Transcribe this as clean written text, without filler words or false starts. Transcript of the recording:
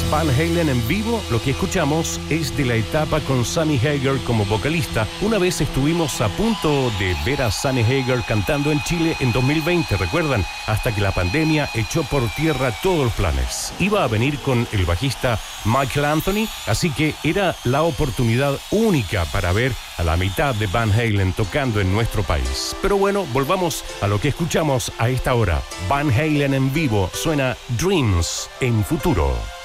Van Halen en vivo. Lo que escuchamos es de la etapa con Sammy Hagar como vocalista. Una vez estuvimos a punto de ver a Sammy Hagar cantando en Chile en 2020, ¿recuerdan? Hasta que la pandemia echó por tierra todos los planes. Iba a venir con el bajista Michael Anthony, así que era la oportunidad única para ver a la mitad de Van Halen tocando en nuestro país. Pero bueno, volvamos a lo que escuchamos a esta hora. Van Halen en vivo, suena Dreams en Futuro.